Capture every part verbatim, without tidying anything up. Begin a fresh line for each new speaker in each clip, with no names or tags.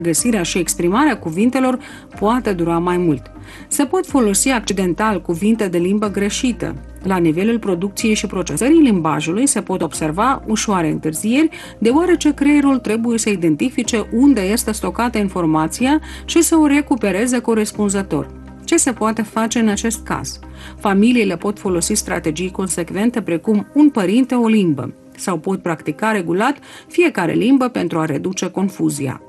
Găsirea și exprimarea cuvintelor poate dura mai mult. Se pot folosi accidental cuvinte de limbă greșită. La nivelul producției și procesării limbajului se pot observa ușoare întârzieri, deoarece creierul trebuie să identifice unde este stocată informația și să o recupereze corespunzător. Ce se poate face în acest caz? Familiile pot folosi strategii consecvente precum un părinte o limbă sau pot practica regulat fiecare limbă pentru a reduce confuzia.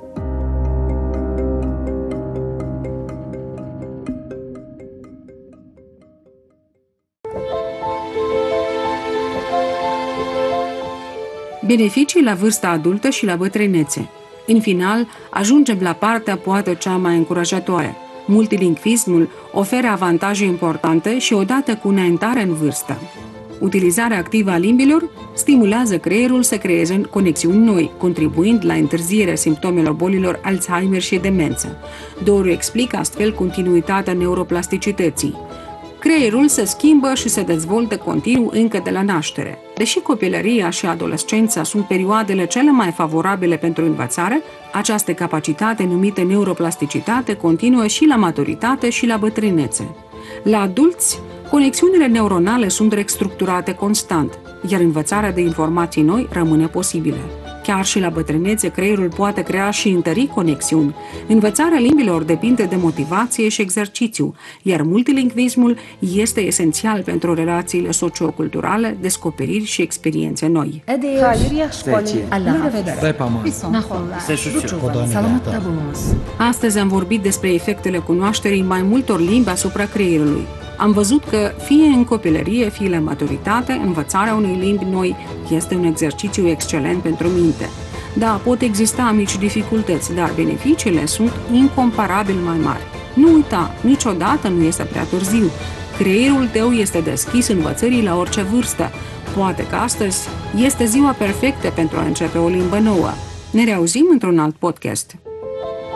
Beneficii la vârsta adultă și la bătrânețe. În final, ajungem la partea poate cea mai încurajatoare. Multilingvismul oferă avantaje importante și odată cu înaintarea în vârstă. Utilizarea activă a limbilor stimulează creierul să creeze conexiuni noi, contribuind la întârzierea simptomelor bolilor Alzheimer și demență. Doru explică astfel continuitatea neuroplasticității. Creierul se schimbă și se dezvoltă continuu încă de la naștere. Deși copilăria și adolescența sunt perioadele cele mai favorabile pentru învățare, această capacitate numită neuroplasticitate continuă și la maturitate și la bătrânețe. La adulți, conexiunile neuronale sunt restructurate constant, iar învățarea de informații noi rămâne posibilă. Chiar și la bătrânețe, creierul poate crea și întări conexiuni. Învățarea limbilor depinde de motivație și exercițiu, iar multilingvismul este esențial pentru relațiile socioculturale, descoperiri și experiențe noi. Astăzi am vorbit despre efectele cunoașterii mai multor limbi asupra creierului. Am văzut că, fie în copilărie, fie la maturitate, învățarea unei limbi noi este un exercițiu excelent pentru minte. Da, pot exista mici dificultăți, dar beneficiile sunt incomparabil mai mari. Nu uita, niciodată nu este prea târziu. Creierul tău este deschis învățării la orice vârstă. Poate că astăzi este ziua perfectă pentru a începe o limbă nouă. Ne reauzim într-un alt podcast.